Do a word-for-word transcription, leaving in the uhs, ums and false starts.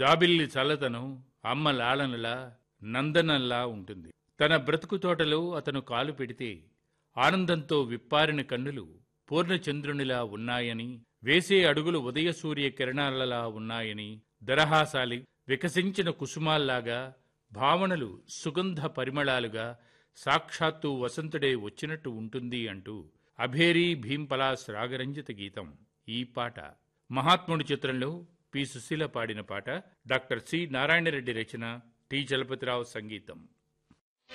జాబిల్లి చల్లతనం అమ్మ లాలనలా నందనంలా ఉంటుంది. తన బ్రతుకు తోటలో అతను కాలు పెడితే ఆనందంతో విప్పారిన కన్నులు పూర్ణచంద్రునిలా ఉన్నాయని, వేసే అడుగులు ఉదయ సూర్య కిరణాలలా ఉన్నాయని, దరహాసాలి వికసించిన కుసుమాల్లాగా, భావనలు సుగంధ పరిమళాలుగా సాక్షాత్తు వసంతుడే వచ్చినట్టు ఉంటుంది అంటూ అభేరీ భీంపలాస్ రాగరంజిత గీతం ఈ పాట. మహాత్ముడి చిత్రంలో పి సుశీల పాడిన పాట. డాక్టర్ సి నారాయణరెడ్డి రచన, టి చలపతిరావు సంగీతం.